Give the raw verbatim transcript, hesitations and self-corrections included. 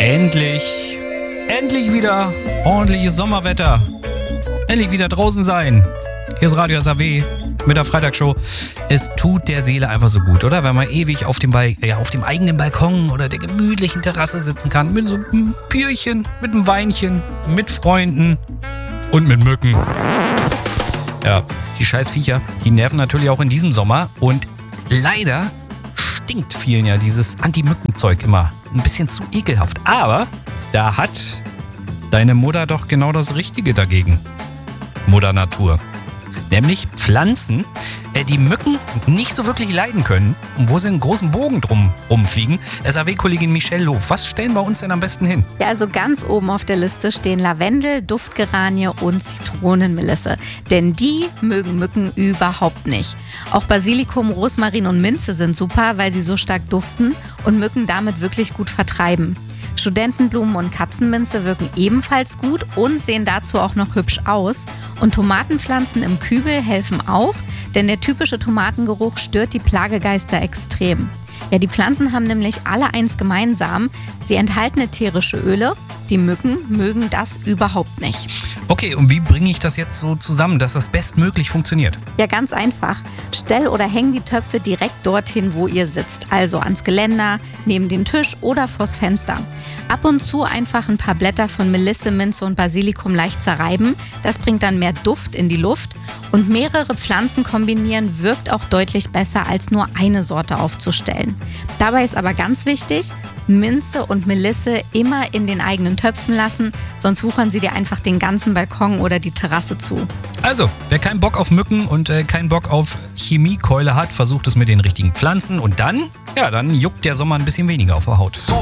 Endlich, endlich wieder ordentliches Sommerwetter. Endlich wieder draußen sein. Hier ist Radio S A W mit der Freitagsshow. Es tut der Seele einfach so gut, oder? Wenn man ewig auf dem, Bal- ja, auf dem eigenen Balkon oder der gemütlichen Terrasse sitzen kann. Mit so einem Bierchen, mit einem Weinchen, mit Freunden und mit Mücken. Ja, die scheiß Viecher, die nerven natürlich auch in diesem Sommer. Und leider stinkt vielen ja dieses Anti-Mücken-Zeug immer ein bisschen zu ekelhaft. Aber da hat deine Mutter doch genau das Richtige dagegen. Mutter Natur. Nämlich Pflanzen, äh, die Mücken nicht so wirklich leiden können und wo sie einen großen Bogen drum rumfliegen. S A W-Kollegin Michelle Loof, was stellen wir uns denn am besten hin? Ja, also ganz oben auf der Liste stehen Lavendel, Duftgeranie und Zitronenmelisse. Denn die mögen Mücken überhaupt nicht. Auch Basilikum, Rosmarin und Minze sind super, weil sie so stark duften und Mücken damit wirklich gut vertreiben. Studentenblumen und Katzenminze wirken ebenfalls gut und sehen dazu auch noch hübsch aus. Und Tomatenpflanzen im Kübel helfen auch, denn der typische Tomatengeruch stört die Plagegeister extrem. Ja, die Pflanzen haben nämlich alle eins gemeinsam. Sie enthalten ätherische Öle. Die Mücken mögen das überhaupt nicht. Okay, und wie bringe ich das jetzt so zusammen, dass das bestmöglich funktioniert? Ja, ganz einfach. Stell oder häng die Töpfe direkt dorthin, wo ihr sitzt. Also ans Geländer, neben den Tisch oder vors Fenster. Ab und zu einfach ein paar Blätter von Melisse, Minze und Basilikum leicht zerreiben. Das bringt dann mehr Duft in die Luft. Und mehrere Pflanzen kombinieren wirkt auch deutlich besser, als nur eine Sorte aufzustellen. Dabei ist aber ganz wichtig, Minze und Melisse immer in den eigenen Töpfen lassen, sonst wuchern sie dir einfach den ganzen Balkon oder die Terrasse zu. Also, wer keinen Bock auf Mücken und äh, keinen Bock auf Chemiekeule hat, versucht es mit den richtigen Pflanzen und dann, ja, dann juckt der Sommer ein bisschen weniger auf der Haut.